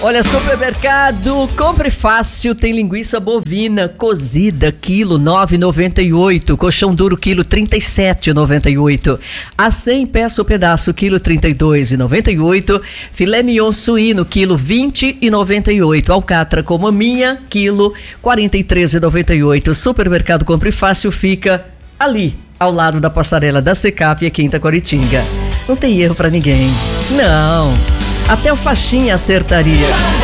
Olha, supermercado, compre fácil, tem linguiça bovina cozida, quilo 9,98, colchão duro, quilo 37,98, acém peça o pedaço, quilo 32,98, filé mignon suíno, quilo 20,98, alcatra com maminha, quilo 43,98. Supermercado Compre Fácil fica ali, ao lado da passarela da Secap, aqui em Itaquaritinga. Não tem erro pra ninguém, não. Até o faixinha acertaria.